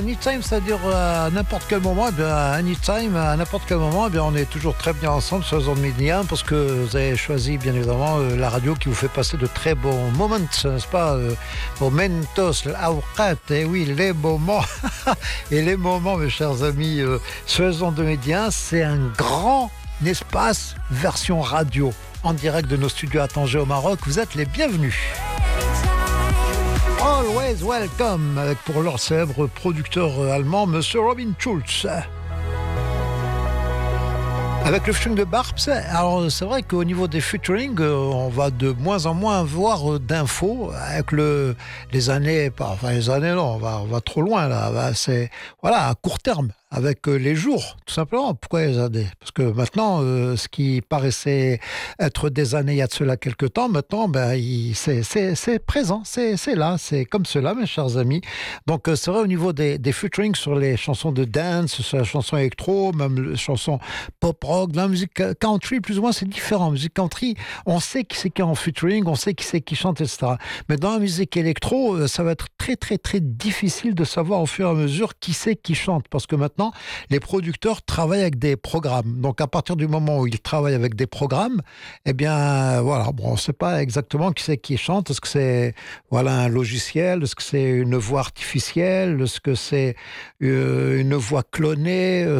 Anytime, c'est-à-dire à n'importe quel moment, eh bien, anytime, à n'importe quel moment, eh bien, on est toujours très bien ensemble sur Zone Média parce que vous avez choisi, bien évidemment, la radio qui vous fait passer de très bons moments, n'est-ce pas? Momentos, l'awqat, et oui, les moments. Et les moments, mes chers amis, sur Zone Média, c'est un grand espace version radio en direct de nos studios à Tanger au Maroc. Vous êtes les bienvenus. Always welcome, avec pour leur célèbre producteur allemand, Monsieur Robin Schulz. Avec le featuring de Barbs, alors c'est vrai qu'au niveau des featuring, on va de moins en moins avoir d'infos avec les années, enfin les années non, on va trop loin là, c'est voilà à court terme. Avec les jours, tout simplement. Pourquoi les années? Parce que maintenant, ce qui paraissait être des années il y a de cela quelques temps, maintenant, c'est présent, c'est là, c'est comme cela, mes chers amis. Donc, c'est vrai au niveau des featuring sur les chansons de dance, sur la chanson électro, même les chansons pop-rock, la musique country, plus ou moins, c'est différent. Musique country, on sait qui c'est qui est en featuring, on sait qui c'est qui chante, etc. Mais dans la musique électro, ça va être très, très, très difficile de savoir au fur et à mesure qui c'est qui chante. Parce que maintenant, les producteurs travaillent avec des programmes. Donc, à partir du moment où ils travaillent avec des programmes, eh bien, voilà, bon, on ne sait pas exactement qui c'est qui chante. Est-ce que c'est un logiciel? Est-ce que c'est une voix artificielle? Est-ce que c'est une voix clonée?